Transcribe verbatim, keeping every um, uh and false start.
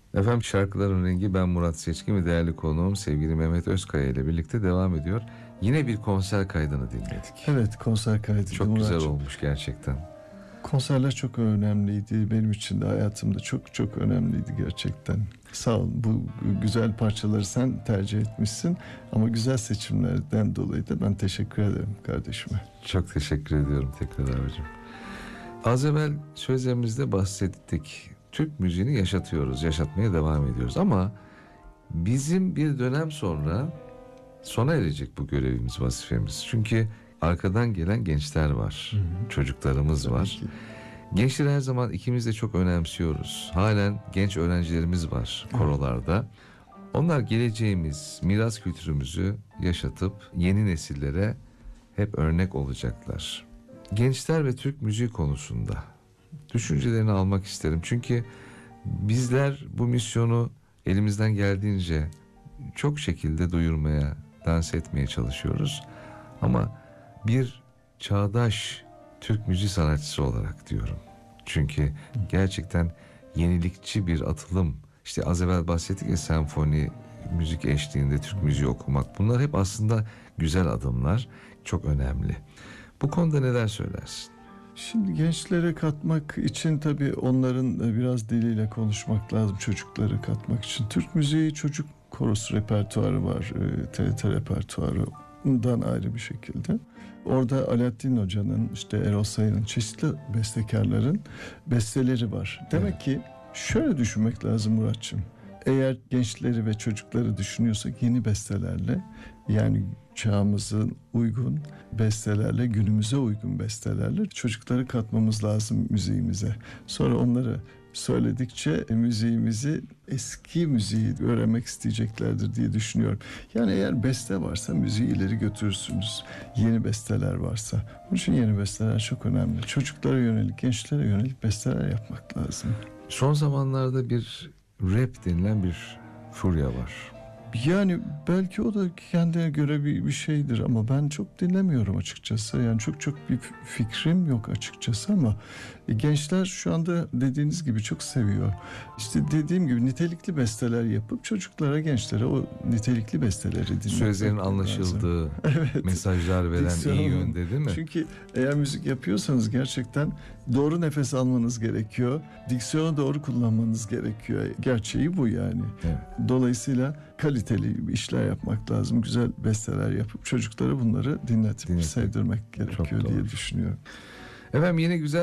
Efendim, Şarkıların Rengi, ben Murat Seçkin ve değerli konuğum sevgili Mehmet Özkaya ile birlikte devam ediyor. Yine bir konser kaydını dinledik. Evet, konser kaydıydı. Çok güzel Muratcığım. olmuş gerçekten. Konserler çok önemliydi. Benim için de, hayatımda çok çok önemliydi gerçekten. Sağ ol. Bu güzel parçaları sen tercih etmişsin. Ama güzel seçimlerden dolayı da ben teşekkür ederim kardeşime. Çok teşekkür ediyorum tekrar abicim. Az evvel sözlerimizde bahsettik. Türk müziğini yaşatıyoruz, yaşatmaya devam ediyoruz. Ama bizim bir dönem sonra sona erecek bu görevimiz, vazifemiz. Çünkü arkadan gelen gençler var, Hı-hı. çocuklarımız Tabii var. ki. Gençleri her zaman ikimiz de çok önemsiyoruz. Halen genç öğrencilerimiz var korolarda. Onlar geleceğimiz, miras kültürümüzü yaşatıp yeni nesillere hep örnek olacaklar. Gençler ve Türk müziği konusunda düşüncelerini almak isterim. Çünkü bizler bu misyonu elimizden geldiğince çok şekilde duyurmaya, dans etmeye çalışıyoruz. Ama bir çağdaş Türk müziği sanatçısı olarak diyorum. Çünkü gerçekten yenilikçi bir atılım. İşte az evvel bahsettik ya, senfoni müzik eşliğinde Türk müziği okumak. Bunlar hep aslında güzel adımlar, çok önemli. Bu konuda neler söylersin? Şimdi gençlere katmak için tabii onların biraz diliyle konuşmak lazım, çocukları katmak için. Türk müziği çocuk korosu repertuarı var, T R T repertuarı. Bundan ayrı bir şekilde. Orada Alaaddin Hoca'nın, işte Erol Sayın'ın, çeşitli bestekarların besteleri var. Demek evet. ki şöyle düşünmek lazım Muratçığım. Eğer gençleri ve çocukları düşünüyorsak yeni bestelerle, yani çağımızın uygun bestelerle, günümüze uygun bestelerle çocukları katmamız lazım müziğimize. Sonra onları söyledikçe müziğimizi, eski müziği öğrenmek isteyeceklerdir diye düşünüyorum. Yani eğer beste varsa müziği ileri götürürsünüz. Yeni besteler varsa. Onun için yeni besteler çok önemli. Çocuklara yönelik, gençlere yönelik besteler yapmak lazım. Son zamanlarda bir rap denilen bir furya var. Yani belki o da kendine göre bir, bir şeydir ama ben çok dinlemiyorum açıkçası. Yani çok çok bir fikrim yok açıkçası ama gençler şu anda dediğiniz gibi çok seviyor. İşte dediğim gibi nitelikli besteler yapıp çocuklara, gençlere o nitelikli besteleri dinletmek. Sözlerin anlaşıldığı, evet, mesajlar veren Diksiyonu, iyi yönde değil mi? Çünkü eğer müzik yapıyorsanız gerçekten doğru nefes almanız gerekiyor. Diksiyonu doğru kullanmanız gerekiyor. Gerçeği bu yani. Evet. Dolayısıyla kaliteli işler yapmak lazım. Güzel besteler yapıp çocuklara bunları dinletip Dinletmek. sevdirmek gerekiyor diye düşünüyorum. Efendim, yine güzel